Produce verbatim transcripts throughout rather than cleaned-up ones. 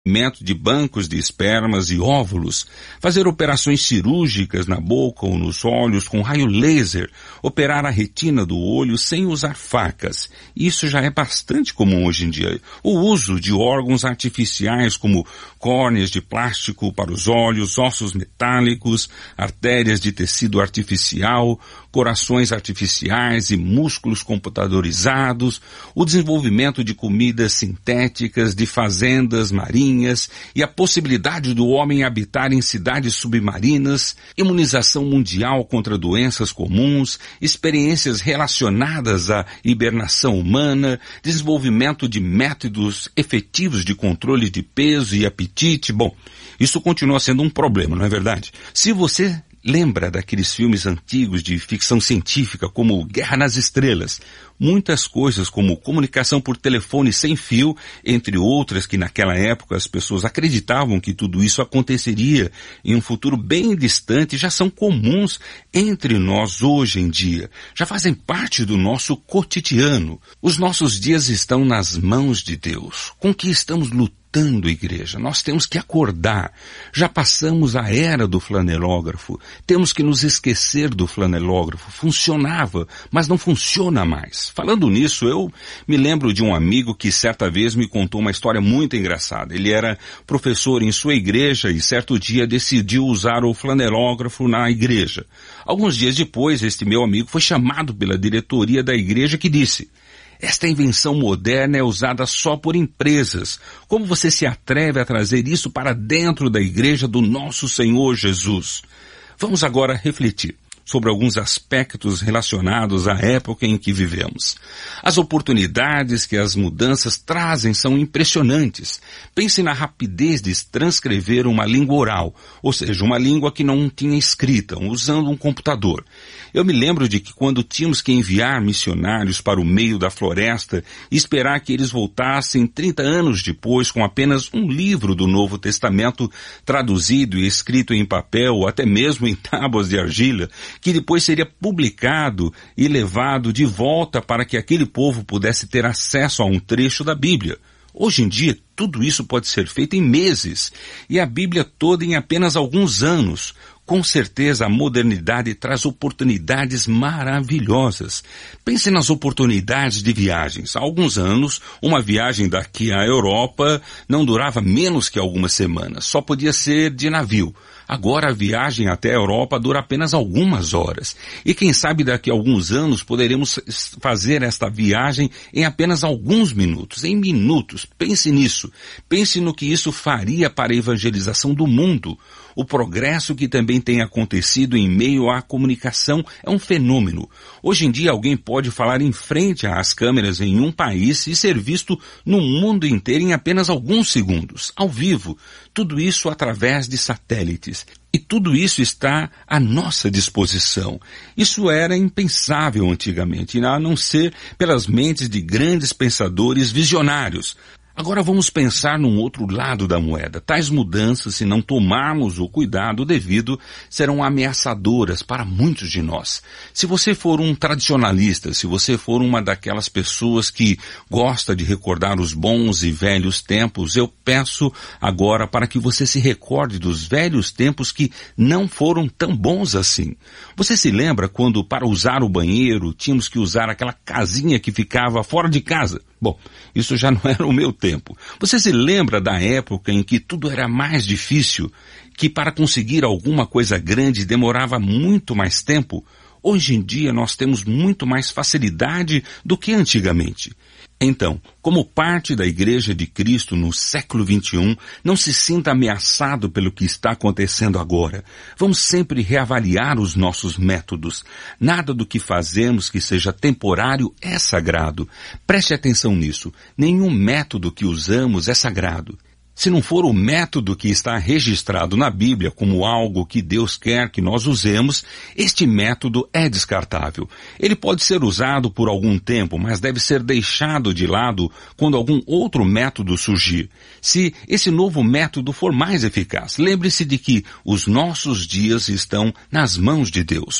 de bancos de espermas e óvulos, fazer operações cirúrgicas na boca ou nos olhos com raio laser, operar a retina do olho sem usar facas. Isso já é bastante comum hoje em dia. O uso de órgãos artificiais como córneas de plástico para os olhos, ossos metálicos, artérias de tecido artificial, corações artificiais e músculos computadorizados, o desenvolvimento de comidas sintéticas, de fazendas marinhas, e a possibilidade do homem habitar em cidades submarinas, imunização mundial contra doenças comuns, experiências relacionadas à hibernação humana, desenvolvimento de métodos efetivos de controle de peso e apetite. Bom, isso continua sendo um problema, não é verdade? Se você lembra daqueles filmes antigos de ficção científica como Guerra nas Estrelas? Muitas coisas como comunicação por telefone sem fio, entre outras que naquela época as pessoas acreditavam que tudo isso aconteceria em um futuro bem distante, já são comuns entre nós hoje em dia. Já fazem parte do nosso cotidiano. Os nossos dias estão nas mãos de Deus. Com que estamos lutando? Igreja, nós temos que acordar. Já passamos a era do flanelógrafo. Temos que nos esquecer do flanelógrafo. Funcionava, mas não funciona mais. Falando nisso, eu me lembro de um amigo que certa vez me contou uma história muito engraçada. Ele era professor em sua igreja e certo dia decidiu usar o flanelógrafo na igreja. Alguns dias depois, este meu amigo foi chamado pela diretoria da igreja que disse: esta invenção moderna é usada só por empresas. Como você se atreve a trazer isso para dentro da igreja do nosso Senhor Jesus? Vamos agora refletir sobre alguns aspectos relacionados à época em que vivemos. As oportunidades que as mudanças trazem são impressionantes. Pense na rapidez de transcrever uma língua oral, ou seja, uma língua que não tinha escrita, usando um computador. Eu me lembro de que quando tínhamos que enviar missionários para o meio da floresta e esperar que eles voltassem trinta anos depois com apenas um livro do Novo Testamento traduzido e escrito em papel ou até mesmo em tábuas de argila, que depois seria publicado e levado de volta para que aquele povo pudesse ter acesso a um trecho da Bíblia. Hoje em dia, tudo isso pode ser feito em meses, e a Bíblia toda em apenas alguns anos. Com certeza, a modernidade traz oportunidades maravilhosas. Pense nas oportunidades de viagens. Há alguns anos, uma viagem daqui à Europa não durava menos que algumas semanas. Só podia ser de navio. Agora a viagem até a Europa dura apenas algumas horas. E quem sabe daqui a alguns anos poderemos fazer esta viagem em apenas alguns minutos. Em minutos. Pense nisso. Pense no que isso faria para a evangelização do mundo. O progresso que também tem acontecido em meio à comunicação é um fenômeno. Hoje em dia alguém pode falar em frente às câmeras em um país e ser visto no mundo inteiro em apenas alguns segundos, ao vivo. Tudo isso através de satélites. E tudo isso está à nossa disposição. Isso era impensável antigamente, a não ser pelas mentes de grandes pensadores visionários. Agora vamos pensar num outro lado da moeda. Tais mudanças, se não tomarmos o cuidado devido, serão ameaçadoras para muitos de nós. Se você for um tradicionalista, se você for uma daquelas pessoas que gosta de recordar os bons e velhos tempos, eu peço agora para que você se recorde dos velhos tempos que não foram tão bons assim. Você se lembra quando, para usar o banheiro, tínhamos que usar aquela casinha que ficava fora de casa? Bom, isso já não era o meu tempo. Você se lembra da época em que tudo era mais difícil, que para conseguir alguma coisa grande demorava muito mais tempo? Hoje em dia nós temos muito mais facilidade do que antigamente. Então, como parte da Igreja de Cristo no século vinte e um, não se sinta ameaçado pelo que está acontecendo agora. Vamos sempre reavaliar os nossos métodos. Nada do que fazemos que seja temporário é sagrado. Preste atenção nisso. Nenhum método que usamos é sagrado. Se não for o método que está registrado na Bíblia como algo que Deus quer que nós usemos, este método é descartável. Ele pode ser usado por algum tempo, mas deve ser deixado de lado quando algum outro método surgir. Se esse novo método for mais eficaz, lembre-se de que os nossos dias estão nas mãos de Deus.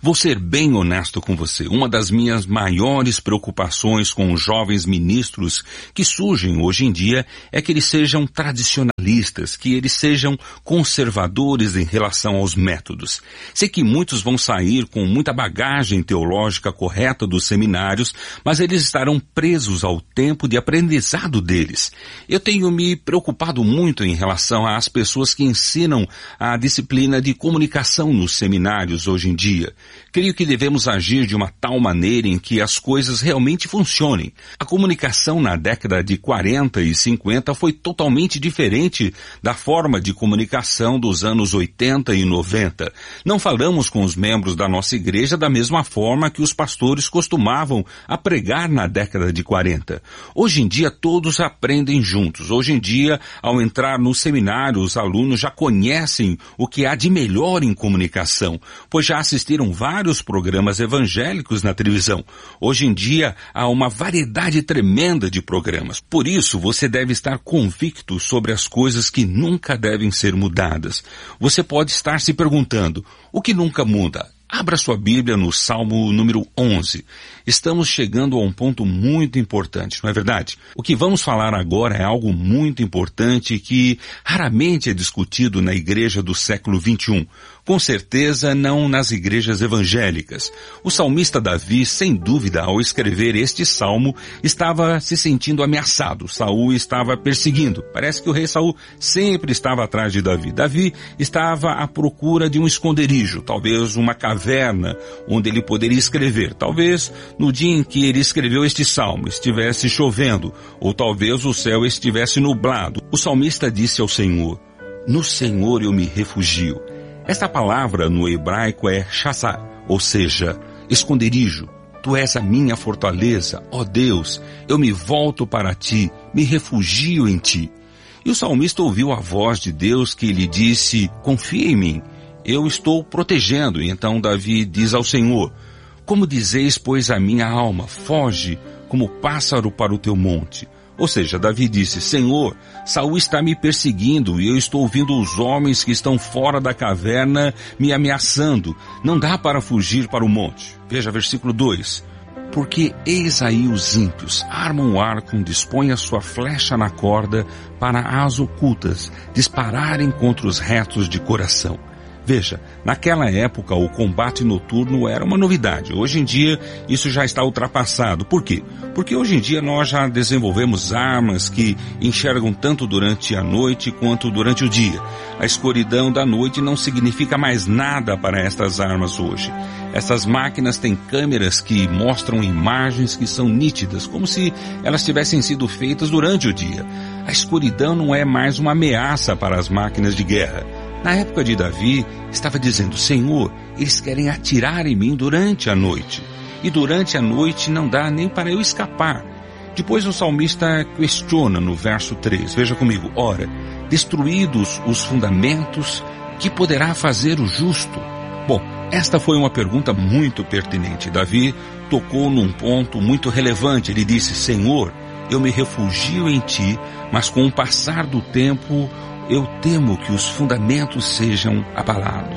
Vou ser bem honesto com você. Uma das minhas maiores preocupações com os jovens ministros que surgem hoje em dia é que eles sejam tradicionalistas, que eles sejam conservadores em relação aos métodos. Sei que muitos vão sair com muita bagagem teológica correta dos seminários, mas eles estarão presos ao tempo de aprendizado deles. Eu tenho me preocupado muito em relação às pessoas que ensinam a disciplina de comunicação nos seminários hoje em dia. Creio que devemos agir de uma tal maneira em que as coisas realmente funcionem. A comunicação na década de quarenta e cinquenta foi totalmente diferente da forma de comunicação dos anos oitenta e noventa. Não falamos com os membros da nossa igreja da mesma forma que os pastores costumavam a pregar na década de quarenta. Hoje em dia todos aprendem juntos. Hoje em dia, ao entrar no seminário, os alunos já conhecem o que há de melhor em comunicação, pois já assistiram vários programas evangélicos na televisão. Hoje em dia, há uma variedade tremenda de programas. Por isso, você deve estar convicto sobre as coisas que nunca devem ser mudadas. Você pode estar se perguntando, o que nunca muda? Abra sua Bíblia no Salmo número onze. Estamos chegando a um ponto muito importante, não é verdade? O que vamos falar agora é algo muito importante que raramente é discutido na igreja do século vinte e um. Com certeza não nas igrejas evangélicas. O salmista Davi, sem dúvida, ao escrever este salmo, estava se sentindo ameaçado. Saul estava perseguindo. Parece que o rei Saul sempre estava atrás de Davi. Davi estava à procura de um esconderijo, talvez uma caverna onde ele poderia escrever. Talvez no dia em que ele escreveu este salmo estivesse chovendo, ou talvez o céu estivesse nublado. O salmista disse ao Senhor, no Senhor eu me refugio. Esta palavra no hebraico é shazá, ou seja, esconderijo. Tu és a minha fortaleza, ó Deus, eu me volto para ti, me refugio em ti. E o salmista ouviu a voz de Deus que lhe disse, confia em mim, eu estou protegendo. E então Davi diz ao Senhor, como dizeis, pois, a minha alma, foge como pássaro para o teu monte. Ou seja, Davi disse, Senhor, Saul está me perseguindo e eu estou ouvindo os homens que estão fora da caverna me ameaçando. Não dá para fugir para o monte. Veja versículo dois. Porque eis aí os ímpios, armam o arco, dispõem a sua flecha na corda para as ocultas, dispararem contra os retos de coração. Veja, naquela época o combate noturno era uma novidade. Hoje em dia isso já está ultrapassado. Por quê? Porque hoje em dia nós já desenvolvemos armas que enxergam tanto durante a noite quanto durante o dia. A escuridão da noite não significa mais nada para estas armas hoje. Essas máquinas têm câmeras que mostram imagens que são nítidas, como se elas tivessem sido feitas durante o dia. A escuridão não é mais uma ameaça para as máquinas de guerra. Na época de Davi, estava dizendo, Senhor, eles querem atirar em mim durante a noite. E durante a noite não dá nem para eu escapar. Depois o salmista questiona no verso três. Veja comigo. Ora, destruídos os fundamentos, que poderá fazer o justo? Bom, esta foi uma pergunta muito pertinente. Davi tocou num ponto muito relevante. Ele disse, Senhor, eu me refugio em ti, mas com o passar do tempo, eu temo que os fundamentos sejam abalados.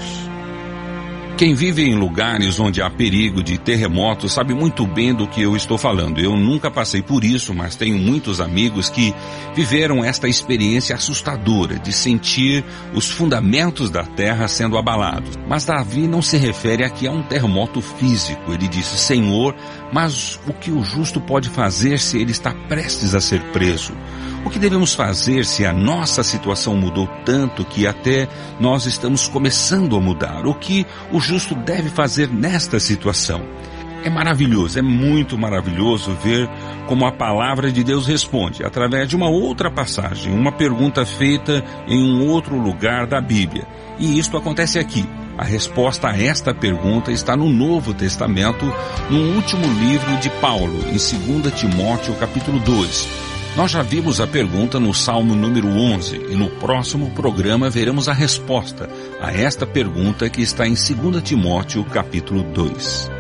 Quem vive em lugares onde há perigo de terremoto sabe muito bem do que eu estou falando. Eu nunca passei por isso, mas tenho muitos amigos que viveram esta experiência assustadora de sentir os fundamentos da terra sendo abalados. Mas Davi não se refere aqui a um terremoto físico. Ele disse, Senhor, mas o que o justo pode fazer se ele está prestes a ser preso? O que devemos fazer se a nossa situação mudou tanto que até nós estamos começando a mudar? O que o justo deve fazer nesta situação? É maravilhoso, é muito maravilhoso ver como a palavra de Deus responde, através de uma outra passagem, uma pergunta feita em um outro lugar da Bíblia. E isto acontece aqui. A resposta a esta pergunta está no Novo Testamento, no último livro de Paulo, em segunda Timóteo, capítulo dois. Nós já vimos a pergunta no Salmo número onze e no próximo programa veremos a resposta a esta pergunta que está em segunda Timóteo capítulo dois.